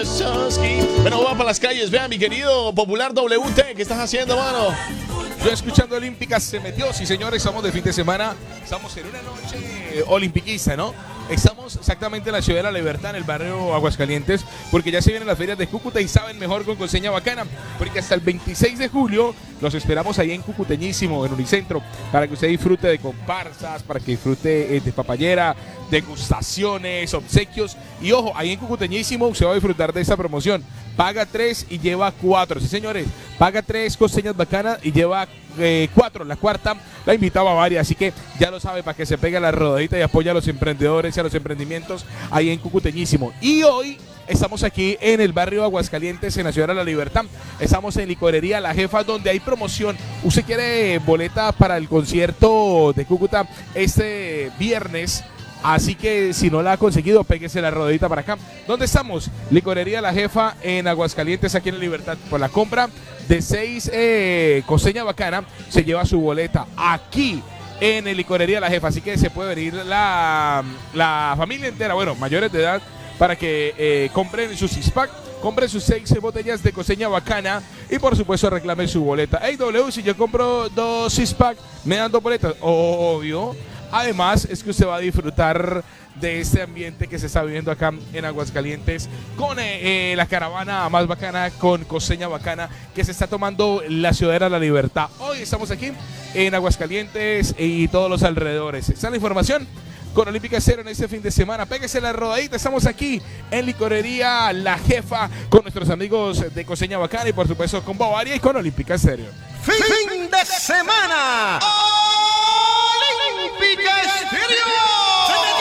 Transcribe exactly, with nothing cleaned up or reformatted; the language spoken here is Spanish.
Soski. Bueno, vamos para las calles. Vean, mi querido Popular W T, ¿qué estás haciendo, mano? Yo escuchando Olímpica se metió. Sí, señores, estamos de fin de semana. Estamos en una noche olimpiquista, ¿no? Estamos exactamente en la Ciudad de la Libertad, en el barrio Aguascalientes, porque ya se vienen las ferias de Cúcuta y saben mejor con Costeña Bacana, porque hasta el veintiséis de julio los esperamos ahí en Cucuteñísimo, en Unicentro, para que usted disfrute de comparsas, para que disfrute eh, de papayera, degustaciones, obsequios. Y ojo, ahí en Cucuteñísimo usted va a disfrutar de esta promoción. Paga tres y lleva cuatro. Sí, señores, paga tres costeñas bacanas y lleva eh, cuatro. La cuarta la invitaba a varias, así que ya lo sabe, para que se pegue la rodadita y apoya a los emprendedores y a los emprendimientos ahí en Cucuteñísimo. Y hoy estamos aquí en el barrio Aguascalientes, en la Ciudad de la Libertad. Estamos en Licorería La Jefa, donde hay promoción. ¿Usted quiere boleta para el concierto de Cúcuta este viernes? Así que si no la ha conseguido, péguese la rodadita para acá. ¿Dónde estamos? Licorería La Jefa en Aguascalientes, aquí en la Libertad. Por la compra de seis eh, Costeña Bacana, se lleva su boleta aquí en el Licorería La Jefa. Así que se puede venir la, la familia entera, bueno, mayores de edad, para que eh, compren su six-pack, compren sus seis botellas de Costeña Bacana y por supuesto reclamen su boleta. Hey, W, si yo compro dos six-pack, me dan dos boletas. Obvio. Además, es que usted va a disfrutar de este ambiente que se está viviendo acá en Aguascalientes con eh, eh, la caravana más bacana, con Costeña Bacana, que se está tomando la Ciudad de la Libertad. Hoy estamos aquí en Aguascalientes y todos los alrededores. ¿Está la información? Con Olímpica Cero en este fin de semana. Péguese la rodadita. Estamos aquí en Licorería La Jefa con nuestros amigos de Costeña Bacana y por supuesto con Bavaria y con Olímpica Cero. Fin de semana. Olímpica Estéreo.